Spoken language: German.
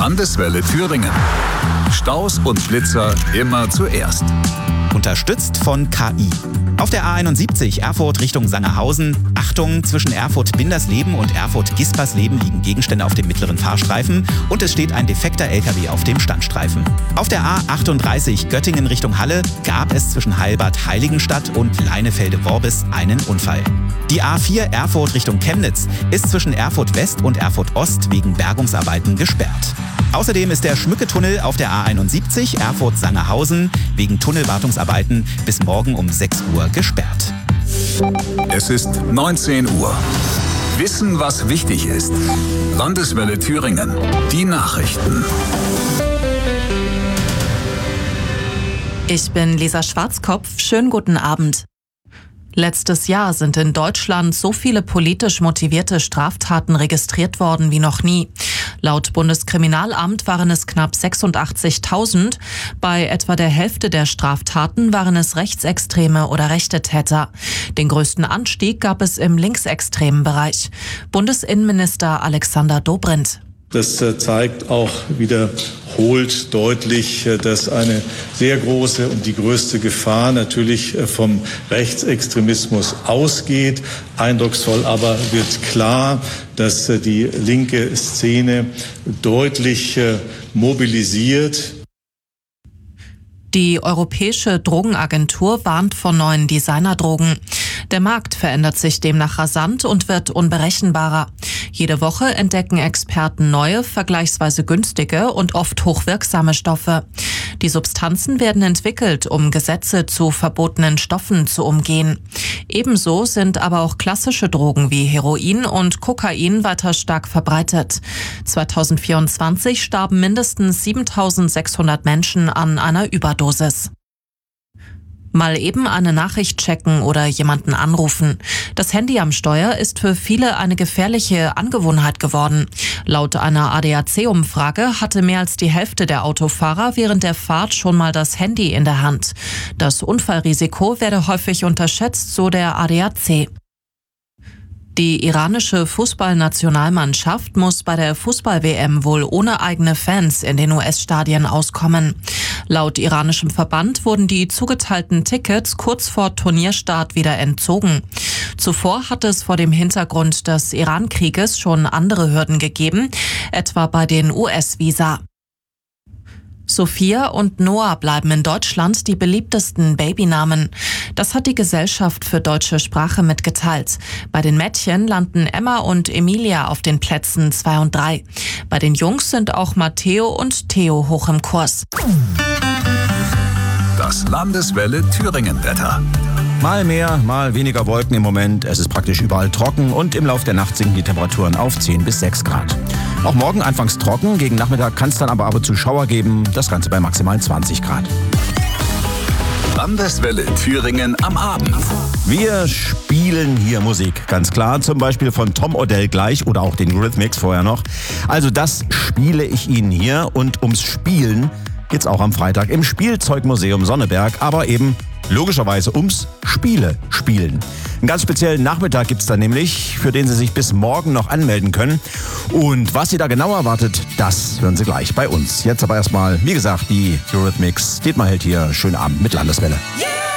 Landeswelle Thüringen. Staus und Blitzer immer zuerst. Unterstützt von KI. Auf der A71 Erfurt Richtung Sangerhausen. Achtung, zwischen Erfurt-Bindersleben und Erfurt-Gispersleben liegen Gegenstände auf dem mittleren Fahrstreifen und es steht ein defekter LKW auf dem Standstreifen. Auf der A38 Göttingen Richtung Halle gab es zwischen Heilbad-Heiligenstadt und Leinefelde-Worbis einen Unfall. Die A4 Erfurt Richtung Chemnitz ist zwischen Erfurt West und Erfurt Ost wegen Bergungsarbeiten gesperrt. Außerdem ist der Schmücke-Tunnel auf der A71 Erfurt-Sangerhausen wegen Tunnelwartungsarbeiten bis morgen um 6 Uhr gesperrt. Es ist 19 Uhr. Wissen, was wichtig ist. Landeswelle Thüringen. Die Nachrichten. Ich bin Lisa Schwarzkopf. Schönen guten Abend. Letztes Jahr sind in Deutschland so viele politisch motivierte Straftaten registriert worden wie noch nie. Laut Bundeskriminalamt waren es knapp 86.000. Bei etwa der Hälfte der Straftaten waren es rechtsextreme oder rechte Täter. Den größten Anstieg gab es im linksextremen Bereich. Bundesinnenminister Alexander Dobrindt. Das zeigt auch wiederholt deutlich, dass eine sehr große und die größte Gefahr natürlich vom Rechtsextremismus ausgeht. Eindrucksvoll aber wird klar, dass die linke Szene deutlich mobilisiert. Die Europäische Drogenagentur warnt vor neuen Designerdrogen. Der Markt verändert sich demnach rasant und wird unberechenbarer. Jede Woche entdecken Experten neue, vergleichsweise günstige und oft hochwirksame Stoffe. Die Substanzen werden entwickelt, um Gesetze zu verbotenen Stoffen zu umgehen. Ebenso sind aber auch klassische Drogen wie Heroin und Kokain weiter stark verbreitet. 2024 starben mindestens 7.600 Menschen an einer Überdosis. Mal eben eine Nachricht checken oder jemanden anrufen. Das Handy am Steuer ist für viele eine gefährliche Angewohnheit geworden. Laut einer ADAC-Umfrage hatte mehr als die Hälfte der Autofahrer während der Fahrt schon mal das Handy in der Hand. Das Unfallrisiko werde häufig unterschätzt, so der ADAC. Die iranische Fußballnationalmannschaft muss bei der Fußball-WM wohl ohne eigene Fans in den US-Stadien auskommen. Laut iranischem Verband wurden die zugeteilten Tickets kurz vor Turnierstart wieder entzogen. Zuvor hatte es vor dem Hintergrund des Iran-Krieges schon andere Hürden gegeben, etwa bei den US-Visa. Sophia und Noah bleiben in Deutschland die beliebtesten Babynamen. Das hat die Gesellschaft für deutsche Sprache mitgeteilt. Bei den Mädchen landen Emma und Emilia auf den Plätzen 2 und 3. Bei den Jungs sind auch Matteo und Theo hoch im Kurs. Das Landeswelle Thüringen-Wetter. Mal mehr, mal weniger Wolken im Moment. Es ist praktisch überall trocken und im Laufe der Nacht sinken die Temperaturen auf 10 bis 6 Grad. Auch morgen anfangs trocken, gegen Nachmittag kann es dann aber ab und zu Schauer geben. Das Ganze bei maximal 20 Grad. Landeswelle Thüringen am Abend. Wir spielen hier Musik, ganz klar. Zum Beispiel von Tom Odell gleich oder auch den Eurythmics vorher noch. Also das spiele ich Ihnen hier und ums Spielen geht's auch am Freitag im Spielzeugmuseum Sonneberg, aber eben logischerweise ums Spielen. Einen ganz speziellen Nachmittag gibt's da nämlich, für den Sie sich bis morgen noch anmelden können. Und was Sie da genau erwartet, das hören Sie gleich bei uns. Jetzt aber erstmal, wie gesagt, die Eurythmics. Dietmar hält hier schönen Abend mit Landeswelle.